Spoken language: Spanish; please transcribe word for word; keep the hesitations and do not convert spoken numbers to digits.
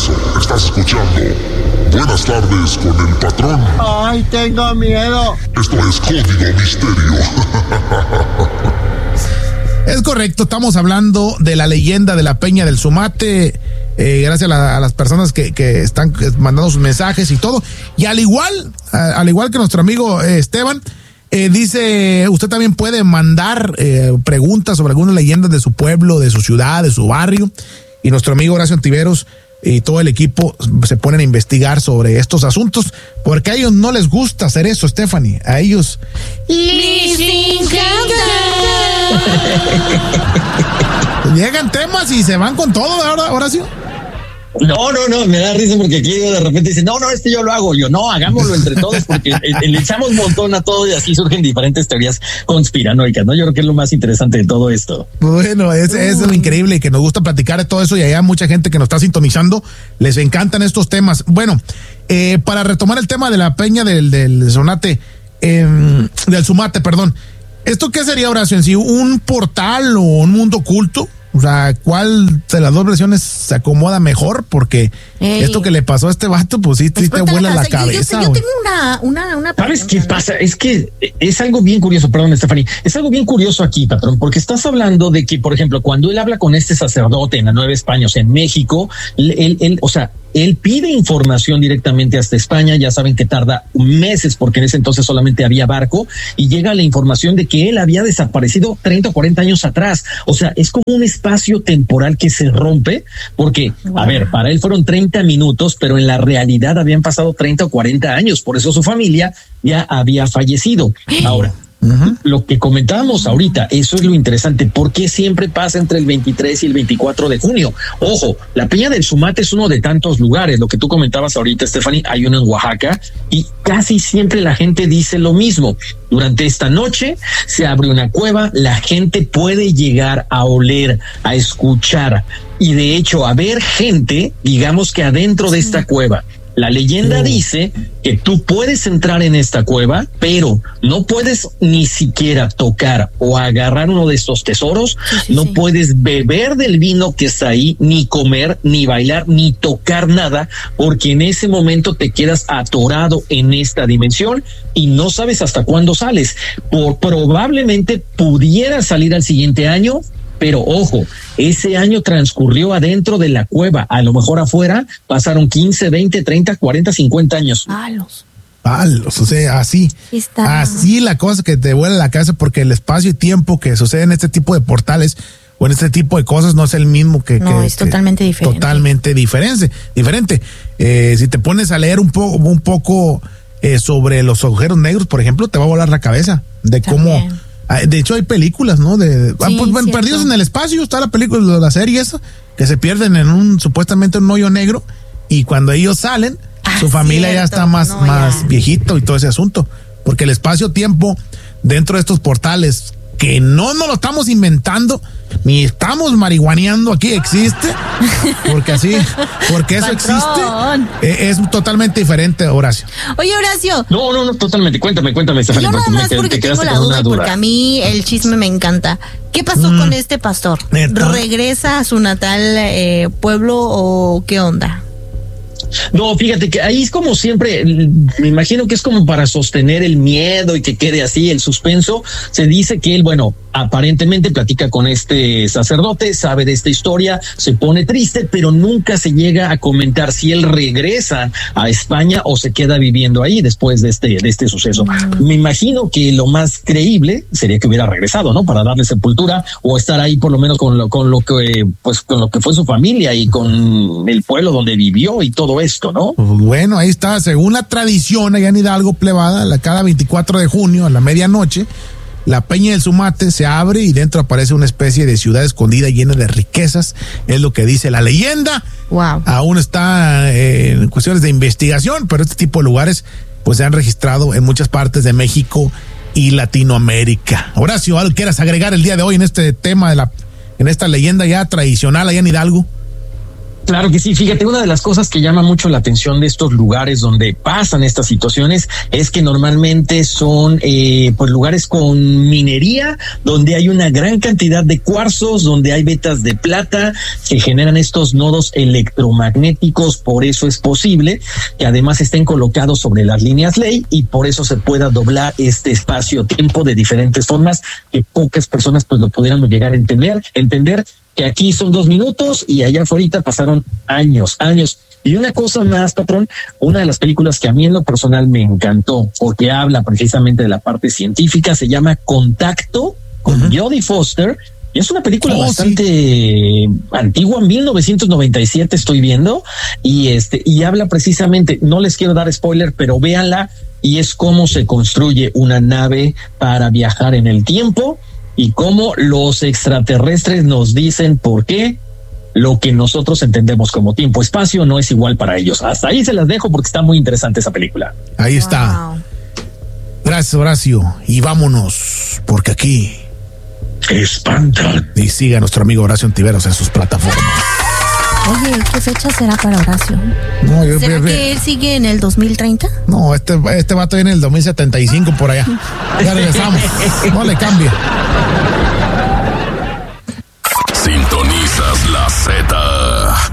eso. Estás escuchando Buenas Tardes con el Patrón. ¡Ay, tengo miedo! Esto es Código Misterio. Es correcto, estamos hablando de la leyenda de la Peña del Sumate. Eh, gracias a, la, a las personas que, que están mandando sus mensajes y todo. Y al igual, a, al igual que nuestro amigo eh, Esteban, eh, dice, usted también puede mandar eh, preguntas sobre algunas leyendas de su pueblo, de su ciudad, de su barrio. Y nuestro amigo Horacio Antiveros y todo el equipo se ponen a investigar sobre estos asuntos, porque a ellos no les gusta hacer eso, Stephanie. A ellos les encanta. Llegan temas y se van con todo, ¿verdad, Horacio? No, no, no, me da risa porque aquí de repente dicen, no, no, este yo lo hago. Yo, no, hagámoslo entre todos porque le echamos un montón a todo y así surgen diferentes teorías conspiranoicas, ¿no? Yo creo que es lo más interesante de todo esto. Bueno, es, es lo increíble que nos gusta platicar de todo eso y hay mucha gente que nos está sintonizando, les encantan estos temas. Bueno, eh, para retomar el tema de la Peña del, del Sonate, eh, del Sumate, perdón. ¿Esto qué sería, Horacio, en sí? ¿Un portal o un mundo oculto? O sea, ¿cuál de las dos versiones se acomoda mejor? Porque Ey. esto que le pasó a este vato, pues sí, sí te vuela la cabeza. Yo, yo, yo tengo una, una, una ¿Sabes qué pasa? Es que es algo bien curioso, perdón, Stephanie, es algo bien curioso aquí, patrón, porque estás hablando de que, por ejemplo, cuando él habla con este sacerdote en la Nueva España, o sea, en México, él, él, o sea, él pide información directamente hasta España, ya saben que tarda meses porque en ese entonces solamente había barco y llega la información de que él había desaparecido treinta o cuarenta años atrás. O sea, es como un espacio temporal que se rompe porque, wow. a ver, para él fueron treinta minutos, pero en la realidad habían pasado treinta o cuarenta años. Por eso su familia ya había fallecido. Ahora, Uh-huh. lo que comentábamos ahorita, eso es lo interesante. ¿Por qué siempre pasa entre el veintitrés y el veinticuatro de junio? Ojo, la Peña del Sumate es uno de tantos lugares. Lo que tú comentabas ahorita, Stephanie, hay uno en Oaxaca y casi siempre la gente dice lo mismo. Durante esta noche se abre una cueva, la gente puede llegar a oler, a escuchar y de hecho a ver gente, digamos que adentro de esta cueva. La leyenda dice que tú puedes entrar en esta cueva, pero no puedes ni siquiera tocar o agarrar uno de estos tesoros, sí, sí, no sí. puedes beber del vino que está ahí, ni comer, ni bailar, ni tocar nada, porque en ese momento te quedas atorado en esta dimensión y no sabes hasta cuándo sales. Por, probablemente pudieras salir al siguiente año, pero ojo, ese año transcurrió adentro de la cueva. A lo mejor afuera pasaron quince, veinte, treinta, cuarenta, cincuenta años. Palos. Palos, o sea, así. Está. Así la cosa que te vuela la cabeza porque el espacio y tiempo que sucede en este tipo de portales o en este tipo de cosas no es el mismo que... No, que, es totalmente que, diferente. Totalmente diferente. diferente. Eh, si te pones a leer un poco, un poco eh, sobre los agujeros negros, por ejemplo, te va a volar la cabeza de También. cómo... De hecho, hay películas, ¿no? De sí, pues, bueno, Perdidos en el Espacio, está la película, la serie esa, que se pierden en un, supuestamente un hoyo negro, y cuando ellos salen, ah, su familia cierto. ya está más, no, más ya. viejito y todo ese asunto. Porque el espacio-tiempo dentro de estos portales, que no nos lo estamos inventando, ni estamos marihuaneando aquí, existe, porque así, porque eso Patrón. existe, eh, es totalmente diferente, Horacio. Oye, Horacio. No, no, no, totalmente, cuéntame, cuéntame, Stephanie. Yo nada más porque, porque te tengo la duda, duda, porque a mí el chisme me encanta. ¿Qué pasó mm. con este pastor? ¿Neta? ¿Regresa a su natal eh, pueblo o qué onda? No, fíjate que ahí es como siempre, me imagino que es como para sostener el miedo y que quede así el suspenso. Se dice que él, bueno, aparentemente platica con este sacerdote, sabe de esta historia, se pone triste, pero nunca se llega a comentar si él regresa a España o se queda viviendo ahí después de este, de este suceso. Mm. Me imagino que lo más creíble sería que hubiera regresado, ¿no? Para darle sepultura o estar ahí por lo menos con lo, con lo que, pues, con lo que fue su familia y con el pueblo donde vivió y todo esto, ¿no? Bueno, ahí está, según la tradición allá en Hidalgo Plebada, la, cada veinticuatro de junio a la medianoche, la Peña del Sumate se abre y dentro aparece una especie de ciudad escondida llena de riquezas, es lo que dice la leyenda. Wow. Aún está eh, en cuestiones de investigación, pero este tipo de lugares pues se han registrado en muchas partes de México y Latinoamérica. Horacio, ¿algo quieras agregar el día de hoy en este tema de la, en esta leyenda ya tradicional allá en Hidalgo? Claro que sí, fíjate, una de las cosas que llama mucho la atención de estos lugares donde pasan estas situaciones es que normalmente son eh, pues lugares con minería, donde hay una gran cantidad de cuarzos, donde hay vetas de plata, se generan estos nodos electromagnéticos, por eso es posible que además estén colocados sobre las líneas ley y por eso se pueda doblar este espacio-tiempo de diferentes formas que pocas personas pues lo pudieran llegar a entender, entender que aquí son dos minutos y allá afuera pasaron años, años. Y una cosa más, patrón, una de las películas que a mí en lo personal me encantó, porque habla precisamente de la parte científica, se llama Contacto, con uh-huh. Jodie Foster, y es una película oh, bastante sí. antigua, mil novecientos noventa y siete estoy viendo, y este, y habla precisamente, no les quiero dar spoiler, pero véanla, y es cómo se construye una nave para viajar en el tiempo, y cómo los extraterrestres nos dicen por qué lo que nosotros entendemos como tiempo-espacio no es igual para ellos. Hasta ahí se las dejo porque está muy interesante esa película. Ahí está. Wow. Gracias, Horacio. Y vámonos, porque aquí espantan. Y siga a nuestro amigo Horacio Ontiveros en sus plataformas. Oye, ¿qué fecha será para Horacio? No, yo, ¿Será yo, yo, que él sigue en el dos mil treinta? No, este, este vato viene en el dos mil setenta y cinco por allá. Ya regresamos. No le cambie.